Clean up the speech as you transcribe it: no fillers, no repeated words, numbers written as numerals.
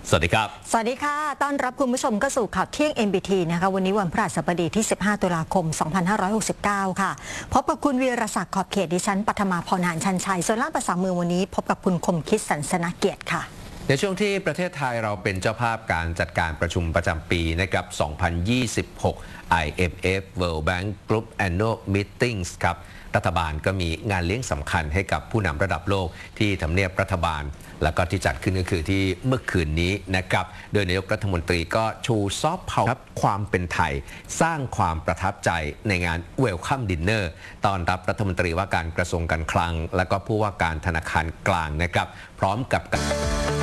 สวัสดีครับสวัสดีค่ะต้อนรับคุณผู้ชมเข้าสู่ข่าวเที่ยง MBT นะคะวันนี้วันพฤหัสบดีที่15ตุลาคม2569ค่ะพบกับคุณวีรศักดิ์ขอบเขตดิฉันปัทมาพรหานชันชัยส่วนล่างภาษามือวันนี้พบกับคุณคมคิดสันสนเกียรติค่ะในช่วงที่ประเทศไทยเราเป็นเจ้าภาพการจัดการประชุมประจำปีนะครับ2026 IMF World Bank Group Annual Meetings ครับรัฐบาลก็มีงานเลี้ยงสำคัญให้กับผู้นำระดับโลกที่ทำเนียบรัฐบาลแล้วก็ที่จัดขึ้นก็คือที่เมื่อคืนนี้นะครับโดยนายกรัฐมนตรีก็ชูซอฟต์พาวเวอร์ความเป็นไทยสร้างความประทับใจในงาน Welcome Dinner ต้อนรับรัฐมนตรีว่าการกระทรวงการคลังและก็ผู้ว่าการธนาคารกลางนะครับพร้อมกับ